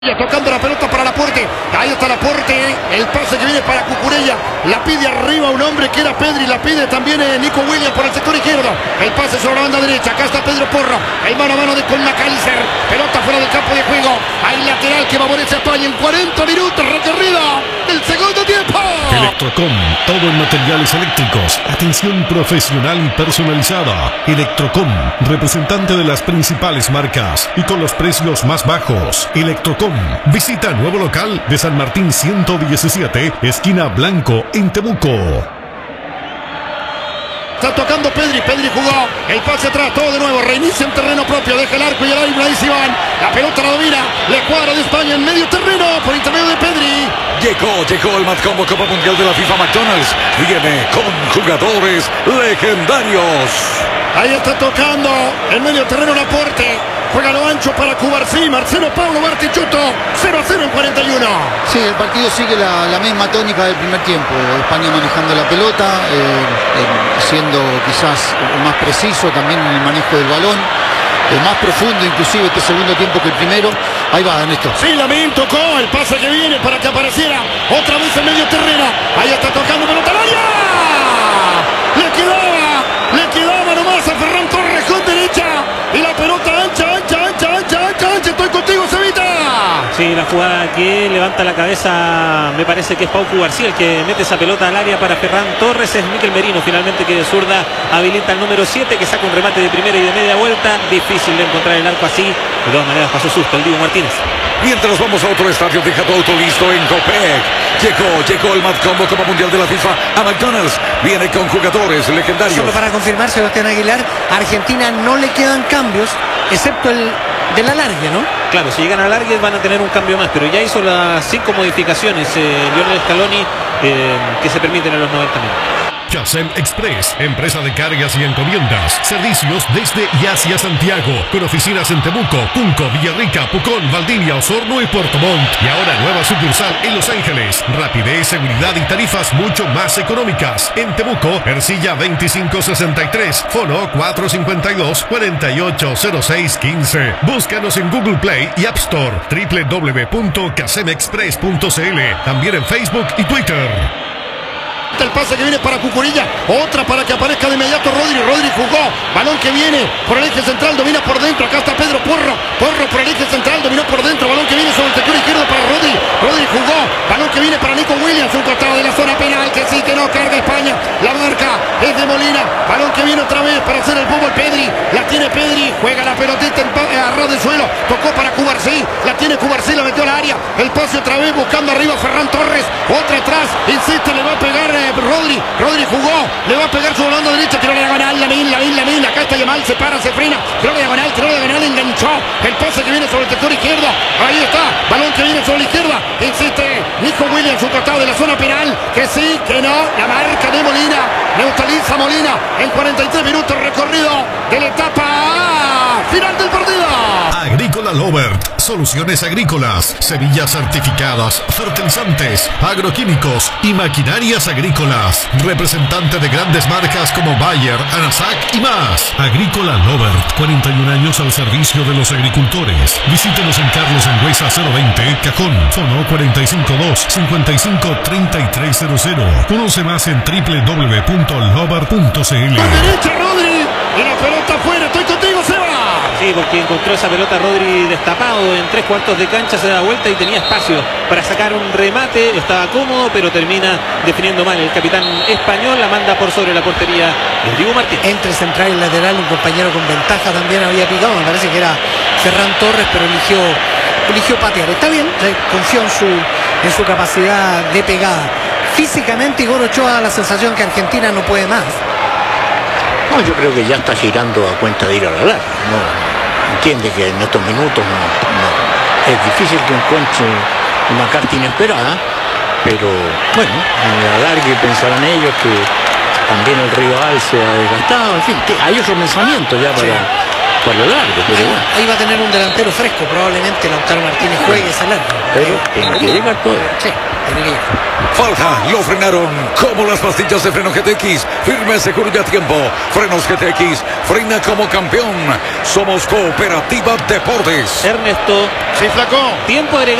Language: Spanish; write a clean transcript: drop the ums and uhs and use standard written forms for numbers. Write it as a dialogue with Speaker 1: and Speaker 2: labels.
Speaker 1: Tocando la pelota para Laporte. Ahí está Laporte. El pase que viene para Cucurella. La pide arriba un hombre que era Pedri. La pide también Nico Williams por el sector izquierdo. El pase sobre la banda derecha. Acá está Pedro Porro. El mano a mano de con McAllister. Pelota fuera del campo de juego. Hay lateral que favorece a España en 40 minutos. Recorrido del segundo tiempo.
Speaker 2: Electrocom. Todo en materiales eléctricos. Atención profesional y personalizada. Electrocom. Representante de las principales marcas. Y con los precios más bajos. Electrocom. Visita nuevo local de San Martín 117, esquina Blanco, en Temuco.
Speaker 1: Está tocando Pedri, Pedri jugó, el pase atrás, todo de nuevo, reinicia en terreno propio, deja el arco y el aire, ahí se van, la pelota la domina, la cuadra de España en medio terreno, por intermedio de Pedri.
Speaker 3: Llegó el Matcombo Copa Mundial de la FIFA McDonald's, viene con jugadores legendarios.
Speaker 1: Ahí está tocando, en medio terreno Laporte. Juega lo ancho para Cubarsí, Marcelo Paulo Bartichotto, 0-0 en 41.
Speaker 4: Sí, el partido sigue la misma tónica del primer tiempo. España manejando la pelota, siendo quizás más preciso también en el manejo del balón. Más profundo inclusive este segundo tiempo que el primero. Ahí va, Ernesto.
Speaker 1: Sí, Lamine tocó, el pase que viene para que apareciera otra vez en medio terreno. Ahí está tocando pelota al área. Le quedaba nomás a Ferran Torres con derecha. Y la pelota ancha. Estoy contigo, Cevita.
Speaker 5: Sí, la jugada que levanta la cabeza, me parece que es Pau Cubarsí el que mete esa pelota al área para Ferran Torres. Es Mikel Merino finalmente que de zurda habilita el número 7, que saca un remate de primera y de media vuelta. Difícil de encontrar el arco así. De todas maneras pasó susto el Dibu Martínez.
Speaker 3: Mientras vamos a otro estadio, deja tu auto listo en Copec. Llegó el Matcombo Copa Mundial de la FIFA a McDonald's. Viene con jugadores legendarios.
Speaker 6: Solo para confirmar, Sebastián Aguilar, a Argentina no le quedan cambios, excepto el del alargue, ¿no?
Speaker 5: Claro, si llegan al alargue van a tener un cambio más, pero ya hizo las 5 modificaciones Lionel Scaloni que se permiten en los 90 minutos.
Speaker 2: Casem Express, empresa de cargas y encomiendas. Servicios desde y hacia Santiago, con oficinas en Temuco, Punco, Villarrica, Pucón, Valdivia, Osorno y Puerto Montt. Y ahora nueva sucursal en Los Ángeles. Rapidez, seguridad y tarifas mucho más económicas. En Temuco, Ercilla 2563, Fono 452-480615. Búscanos en Google Play y App Store, www.casemexpress.cl. También en Facebook y Twitter.
Speaker 1: El pase que viene para Cucurella, otra para que aparezca de inmediato Rodri jugó, balón que viene por el eje central, domina por dentro, acá está Pedro Porro por el eje central, dominó por dentro, balón que viene sobre el sector izquierdo para Rodri jugó, balón que viene para Nico Williams, un costado de la zona penal, que sí, que no, carga España, la marca es de Molina, balón que viene otra vez para hacer el fútbol, Pedri, la tiene Pedri, juega la pelotita a ras del suelo, tocó para Cubarsí, la tiene Cubarsí, la metió al área, el pase otra vez buscando arriba Ferran Torres, otra atrás, insiste, le va a pegar Rodri jugó, le va a pegar su volando derecha, tiró la diagonal, Lamine, acá está Yamal, se para, se frena, tiró la diagonal, enganchó, el pase que viene sobre el sector izquierdo, ahí está, balón que viene sobre la izquierda, insiste Nico Williams, un costado de la zona penal, que sí, que no, la marca de Molina, neutraliza Molina, en 43 minutos recorrido de la etapa final del partido.
Speaker 2: Agrícola Lovert, soluciones agrícolas, semillas certificadas, fertilizantes, agroquímicos y maquinarias agrícolas. Representante de grandes marcas como Bayer, Anasac y más. Agrícola Lovert, 41 años al servicio de los agricultores. Visítenos en Carlos Engüesa 020, Cajón, Fono 452-553300. Conoce más en www.lovert.cl.
Speaker 1: Derecha Rodri y la pelota afuera, estoy contigo, Seba.
Speaker 5: Sí, porque encontró esa pelota Rodri destapado en 3/4 de cancha, se da vuelta y tenía espacio para sacar un remate, estaba cómodo, pero termina definiendo mal. El capitán español la manda por sobre la portería del Dibu Martínez.
Speaker 6: Entre central y lateral, un compañero con ventaja también había picado, me parece que era Ferran Torres, pero eligió patear. Está bien, confió en su capacidad de pegada. Físicamente Igor Ochoa da la sensación que Argentina no puede más.
Speaker 7: No, yo creo que ya está girando a cuenta de ir a la larga. No, entiende que en estos minutos es difícil que encuentre una carta inesperada, pero bueno, en el alargue pensarán ellos que también el rival se ha desgastado, en fin, hay otro pensamiento ya para lo largo, pero bueno.
Speaker 6: Ahí va a tener un delantero fresco, probablemente Lautaro Martínez juegue esa larga.
Speaker 7: Pero tiene que llegar todo.
Speaker 6: Sí, tiene que llegar.
Speaker 3: Falta, lo frenaron como las pastillas de freno GTX. Firme, seguro y a tiempo. Frenos GTX, frena como campeón. Somos Cooperativa Deportes.
Speaker 5: Ernesto,
Speaker 1: Sí, flaco.
Speaker 5: tiempo agregado.